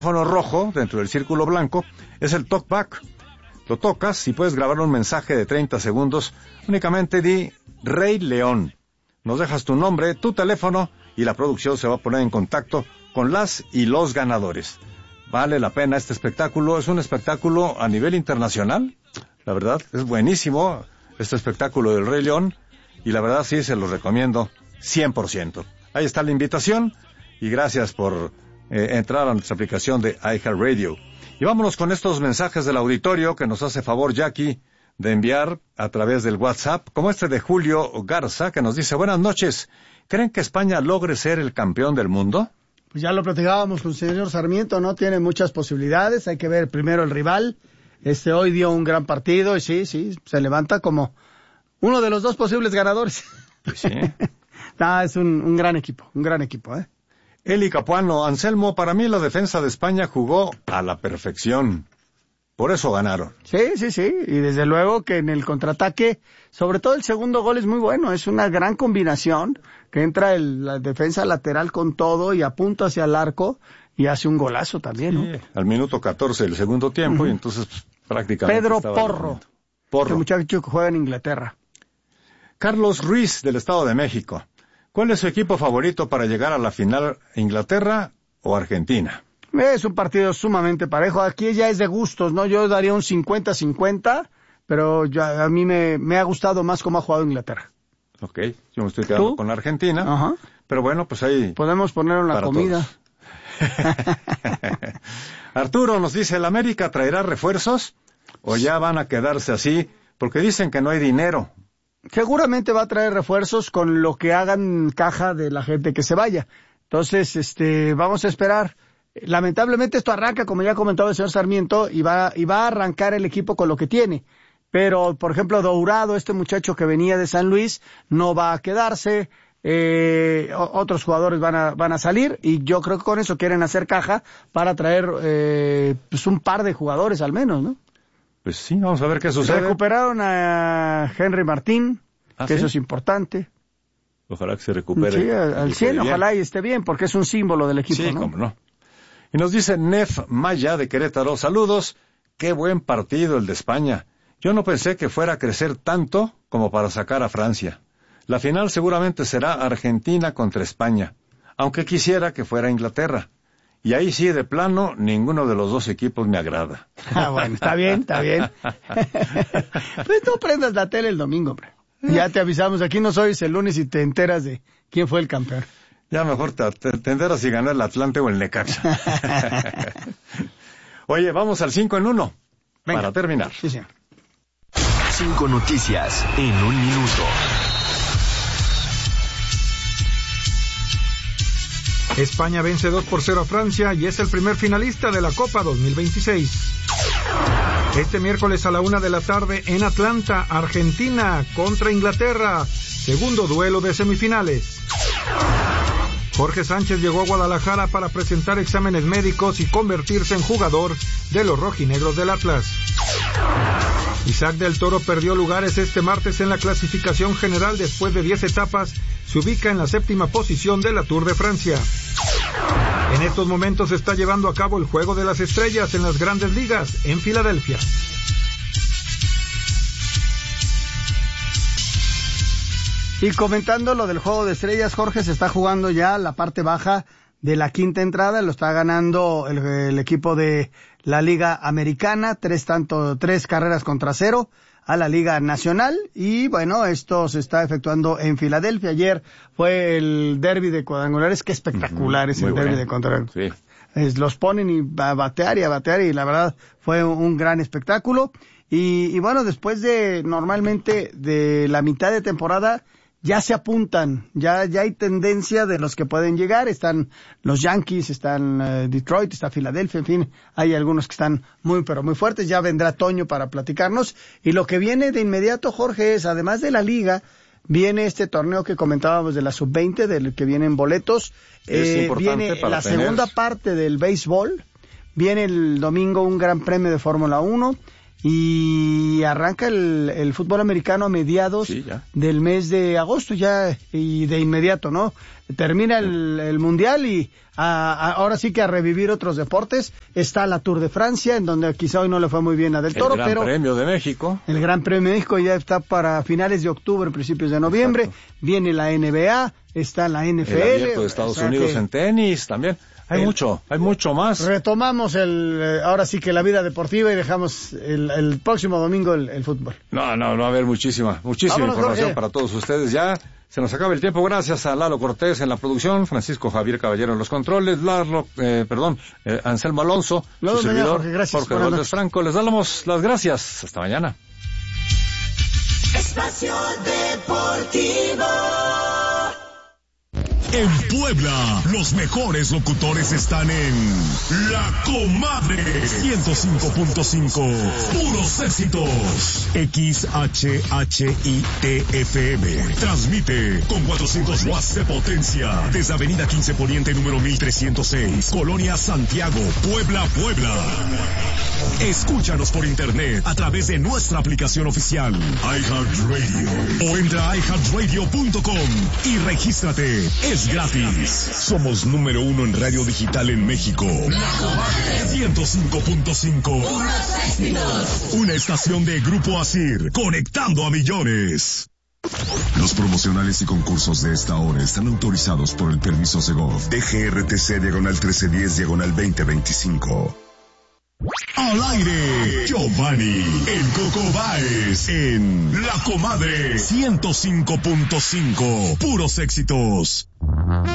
teléfono rojo dentro del círculo blanco es el talkback. Lo tocas y puedes grabar un mensaje de 30 segundos. Únicamente di Rey León. Nos dejas tu nombre, tu teléfono y la producción se va a poner en contacto con las y los ganadores. Vale la pena este espectáculo. Es un espectáculo a nivel internacional. La verdad, es buenísimo este espectáculo del Rey León. Y la verdad sí, se lo recomiendo 100%. Ahí está la invitación. Y gracias por entrar a nuestra aplicación de iHeartRadio. Y vámonos con estos mensajes del auditorio que nos hace favor Jackie de enviar a través del WhatsApp, como este de Julio Garza, que nos dice: buenas noches, ¿creen que España logre ser el campeón del mundo? Pues ya lo platicábamos con el señor Sarmiento, ¿no? Tiene muchas posibilidades, hay que ver primero el rival. Hoy dio un gran partido y sí, se levanta como uno de los dos posibles ganadores. Pues sí. Es un gran equipo, ¿eh? Eli Capuano: Anselmo, para mí la defensa de España jugó a la perfección. Por eso ganaron. Sí. Y desde luego que en el contraataque, sobre todo el segundo gol es muy bueno. Es una gran combinación que entra la defensa lateral con todo y apunta hacia el arco y hace un golazo también, ¿no? Sí, al minuto 14 del segundo tiempo, y entonces prácticamente Pedro Porro. El muchacho que juega en Inglaterra. Carlos Ruiz, del Estado de México: ¿cuál es su equipo favorito para llegar a la final, Inglaterra o Argentina? Es un partido sumamente parejo. Aquí ya es de gustos, ¿no? Yo daría un 50-50, pero a mí me ha gustado más cómo ha jugado Inglaterra. Ok, yo me estoy quedando con la Argentina. Ajá. Pero bueno, pues ahí... podemos ponerlo en la comida. Arturo nos dice: ¿el América traerá refuerzos o ya van a quedarse así? Porque dicen que no hay dinero. Seguramente va a traer refuerzos con lo que hagan caja de la gente que se vaya. Entonces, vamos a esperar. Lamentablemente esto arranca, como ya comentaba el señor Sarmiento, y va a arrancar el equipo con lo que tiene. Pero, por ejemplo, Dourado, este muchacho que venía de San Luis, no va a quedarse. Otros jugadores van a salir, y yo creo que con eso quieren hacer caja para traer pues un par de jugadores al menos, ¿no? Pues sí, vamos a ver qué sucede. Recuperaron a Henry Martín, que eso es importante. Ojalá que se recupere. Sí, al 100, ojalá y esté bien, porque es un símbolo del equipo, sí, ¿no? Cómo no. Y nos dice Nef Maya de Querétaro: saludos, qué buen partido el de España. Yo no pensé que fuera a crecer tanto como para sacar a Francia. La final seguramente será Argentina contra España, aunque quisiera que fuera Inglaterra. Y ahí sí, de plano, ninguno de los dos equipos me agrada. Bueno, está bien. Pues no prendas la tele el domingo, hombre. Ya te avisamos, aquí no sois el lunes y te enteras de quién fue el campeón. Ya mejor te enteras si ganó el Atlante o el Necaxa. Oye, vamos al 5 en 1. Venga. Para terminar. Sí, señor. 5 noticias en un minuto. España vence 2-0 a Francia y es el primer finalista de la Copa 2026. Este miércoles a la 1:00 p.m. en Atlanta, Argentina contra Inglaterra, segundo duelo de semifinales. Jorge Sánchez llegó a Guadalajara para presentar exámenes médicos y convertirse en jugador de los rojinegros del Atlas. Isaac del Toro perdió lugares este martes en la clasificación general después de 10 etapas. Se ubica en la 7ª posición de la Tour de Francia. En estos momentos se está llevando a cabo el Juego de las Estrellas en las Grandes Ligas en Filadelfia. Y comentando lo del Juego de Estrellas, Jorge, se está jugando ya la parte baja de la 5ª entrada, lo está ganando el equipo de la Liga Americana, 3 carreras contra 0 a la Liga Nacional, y bueno, esto se está efectuando en Filadelfia. Ayer fue el derbi de cuadrangulares, qué espectacular es el derbi de cuadrangulares. Sí. Los ponen a batear, y la verdad fue un gran espectáculo. Y bueno, después normalmente de la mitad de temporada, ya se apuntan, ya hay tendencia de los que pueden llegar. Están los Yankees, están Detroit, está Filadelfia, en fin, hay algunos que están muy pero muy fuertes. Ya vendrá Toño para platicarnos. Y lo que viene de inmediato, Jorge, es, además de la liga, viene este torneo que comentábamos de la sub-20, del que vienen boletos. Viene la segunda parte del béisbol. Viene el domingo un gran premio de Fórmula 1. y arranca el fútbol americano a mediados del mes de agosto ya, y de inmediato, ¿no? Termina el Mundial y ahora sí que a revivir otros deportes. Está la Tour de Francia, en donde quizá hoy no le fue muy bien a Del Toro, pero... El Gran Premio de México. El Gran Premio de México ya está para finales de octubre, principios de noviembre. Exacto. Viene la NBA, está la NFL. El Abierto de Estados Unidos en tenis también. Hay mucho más. Retomamos ahora sí que la vida deportiva y dejamos el próximo domingo el fútbol. No, va a haber muchísima Vámonos, información Jorge. Para todos ustedes. Ya se nos acaba el tiempo. Gracias a Lalo Cortés en la producción, Francisco Javier Caballero en los controles, Anselmo Alonso, su servidor, Jorge Valdés Franco. Les damos las gracias. Hasta mañana. Espacio Deportivo. En Puebla, los mejores locutores están en La Comadre 105.5. Puros éxitos. XHHITFM. Transmite con 400 watts de potencia desde Avenida 15 Poniente número 1306, Colonia Santiago, Puebla. Escúchanos por internet a través de nuestra aplicación oficial iHeartRadio o entra a iHeartRadio.com y regístrate. Es gratis. Somos número 1 en radio digital en México. La Comadre 105.5. Una estación de Grupo ASIR, conectando a millones. Los promocionales y concursos de esta hora están autorizados por el permiso Segov. DGRTC/1310/2025. Al aire, Giovanni, el Coco Báez, en La Comadre 105.5. Puros éxitos.